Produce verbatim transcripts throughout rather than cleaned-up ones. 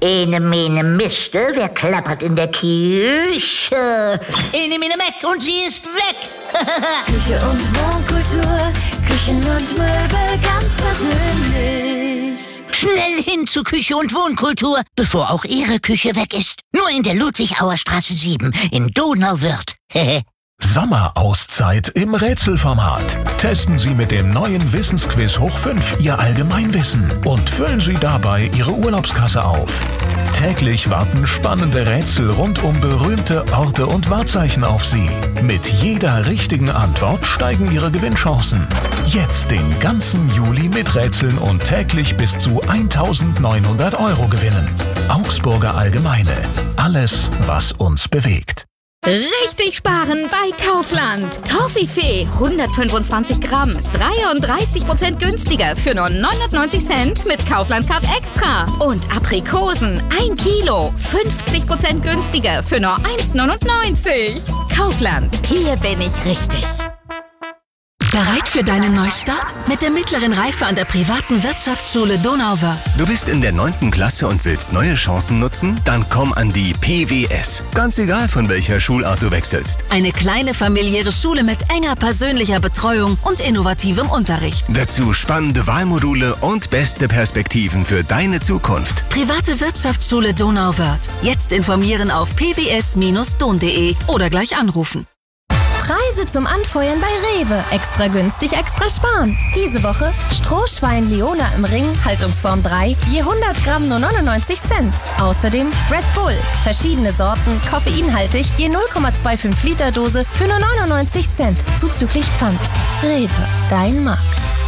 Ene mene Miste, wer klappert in der Küche? Ene mene Meck und sie ist weg. Küche und Wohnkultur, Küchen und Möbel ganz persönlich. Schnell hin zu Küche und Wohnkultur, bevor auch Ihre Küche weg ist. Nur in der Ludwigauer Straße sieben in Donauwörth. Sommerauszeit im Rätselformat. Testen Sie mit dem neuen Wissensquiz Hoch fünf Ihr Allgemeinwissen und füllen Sie dabei Ihre Urlaubskasse auf. Täglich warten spannende Rätsel rund um berühmte Orte und Wahrzeichen auf Sie. Mit jeder richtigen Antwort steigen Ihre Gewinnchancen. Jetzt den ganzen Juli mit Rätseln und täglich bis zu eintausendneunhundert Euro gewinnen. Augsburger Allgemeine. Alles, was uns bewegt. Richtig sparen bei Kaufland. Toffifee hundertfünfundzwanzig Gramm, dreiunddreißig Prozent günstiger für nur neunundneunzig Cent mit Kaufland Card Extra. Und Aprikosen ein Kilo, fünfzig Prozent günstiger für nur eins neunundneunzig. Kaufland, hier bin ich richtig. Bereit für deinen Neustart? Mit der mittleren Reife an der privaten Wirtschaftsschule Donauwörth. Du bist in der neunten Klasse und willst neue Chancen nutzen? Dann komm an die P W S. Ganz egal, von welcher Schulart du wechselst. Eine kleine familiäre Schule mit enger persönlicher Betreuung und innovativem Unterricht. Dazu spannende Wahlmodule und beste Perspektiven für deine Zukunft. Private Wirtschaftsschule Donauwörth. Jetzt informieren auf p w s Bindestrich don punkt de oder gleich anrufen. Preise zum Anfeuern bei Rewe. Extra günstig, extra sparen. Diese Woche Strohschwein Leona im Ring, Haltungsform drei, je hundert Gramm nur neunundneunzig Cent. Außerdem Red Bull, verschiedene Sorten, koffeinhaltig, je null Komma fünfundzwanzig Liter Dose für nur neunundneunzig Cent, zuzüglich Pfand. Rewe, dein Markt.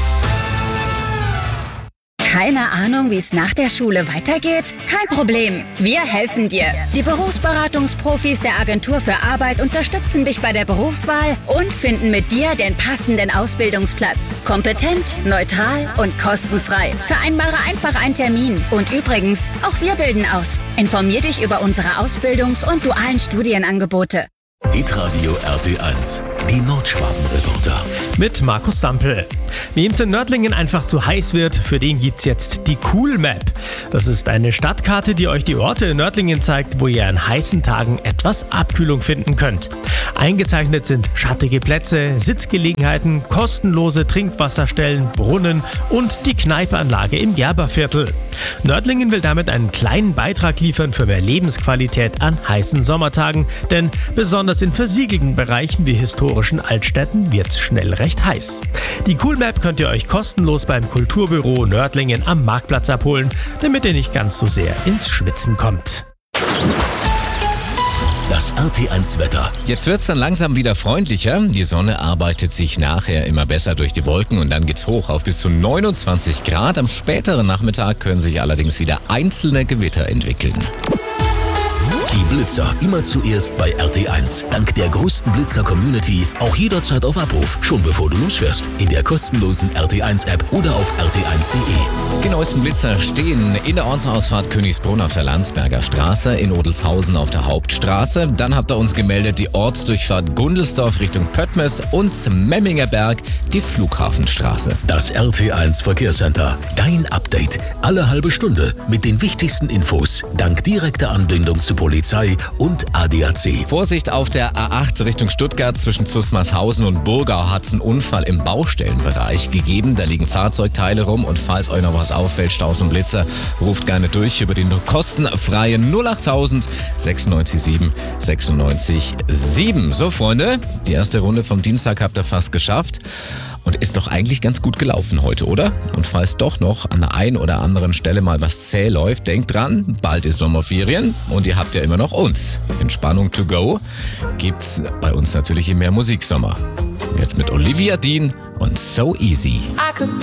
Keine Ahnung, wie es nach der Schule weitergeht? Kein Problem, wir helfen dir. Die Berufsberatungsprofis der Agentur für Arbeit unterstützen dich bei der Berufswahl und finden mit dir den passenden Ausbildungsplatz. Kompetent, neutral und kostenfrei. Vereinbare einfach einen Termin. Und übrigens, auch wir bilden aus. Informier dich über unsere Ausbildungs- und dualen Studienangebote. Hitradio R T eins, die Nordschwaben-Reporter. Mit Markus Sampel. Wem es in Nördlingen einfach zu heiß wird, für den gibt's jetzt die Cool Map. Das ist eine Stadtkarte, die euch die Orte in Nördlingen zeigt, wo ihr an heißen Tagen etwas Abkühlung finden könnt. Eingezeichnet sind schattige Plätze, Sitzgelegenheiten, kostenlose Trinkwasserstellen, Brunnen und die Kneipanlage im Gerberviertel. Nördlingen will damit einen kleinen Beitrag liefern für mehr Lebensqualität an heißen Sommertagen, denn besonders in versiegelten Bereichen wie historischen Altstädten wird's schnell recht heiß. Die Cool Map könnt ihr euch kostenlos beim Kulturbüro Nördlingen am Marktplatz abholen, damit ihr nicht ganz so sehr ins Schwitzen kommt. Das R T eins Wetter. Jetzt wird's dann langsam wieder freundlicher. Die Sonne arbeitet sich nachher immer besser durch die Wolken und dann geht's hoch auf bis zu neunundzwanzig Grad. Am späteren Nachmittag können sich allerdings wieder einzelne Gewitter entwickeln. Die Blitzer immer zuerst bei R T eins. Dank der größten Blitzer-Community auch jederzeit auf Abruf, schon bevor du losfährst. In der kostenlosen R T eins App oder auf r t eins punkt de. Die neuesten Blitzer stehen in der Ortsausfahrt Königsbrunn auf der Landsberger Straße, in Odelshausen auf der Hauptstraße. Dann habt ihr uns gemeldet die Ortsdurchfahrt Gundelsdorf Richtung Pöttmes und Memminger Berg die Flughafenstraße. Das R T eins Verkehrscenter. Dein Update. Alle halbe Stunde mit den wichtigsten Infos. Dank direkter Anbindung zu Polizei und A D A C. Vorsicht auf der A acht Richtung Stuttgart zwischen Zusmarshausen und Burgau hat es einen Unfall im Baustellenbereich gegeben. Da liegen Fahrzeugteile rum und falls euch noch was auffällt, Staus und Blitzer, ruft gerne durch über den kostenfreien null achttausend sechsundneunzig sieben sechsundneunzig sieben. So Freunde, die erste Runde vom Dienstag habt ihr fast geschafft. Und ist doch eigentlich ganz gut gelaufen heute, oder? Und falls doch noch an der einen oder anderen Stelle mal was zäh läuft, denkt dran, bald ist Sommerferien und ihr habt ja immer noch uns. Entspannung to go gibt's bei uns natürlich im Mehr Musiksommer. Jetzt mit Olivia Dean und So Easy. I could